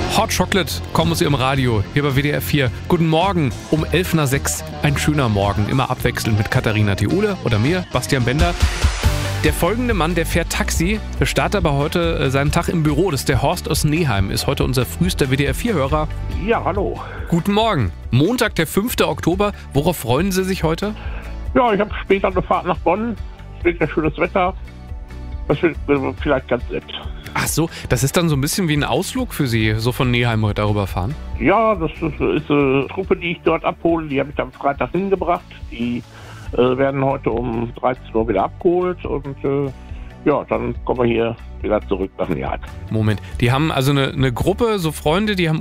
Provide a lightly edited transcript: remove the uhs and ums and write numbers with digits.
Hot Chocolate kommen aus ihrem Radio, hier bei WDR 4. Guten Morgen, um 11:06 ein schöner Morgen. Immer abwechselnd mit Katharina Theule oder mir, Bastian Bender. Der folgende Mann, der fährt Taxi, der startet aber heute seinen Tag im Büro. Das ist der Horst aus Neheim, ist heute unser frühester WDR 4-Hörer. Ja, hallo. Guten Morgen. Montag, der 5. Oktober. Worauf freuen Sie sich heute? Ja, ich habe später eine Fahrt nach Bonn. Es wird ja schönes Wetter. Das wird vielleicht ganz nett. Ach so, das ist dann so ein bisschen wie ein Ausflug für Sie, so von Neheim heute darüber fahren? Ja, das ist eine Truppe, die ich dort abhole. Die habe ich am Freitag hingebracht. Die werden heute um 13 Uhr wieder abgeholt. Und ja, dann kommen wir hier wieder zurück nach Neheim. Moment, die haben also eine Gruppe, so Freunde, die haben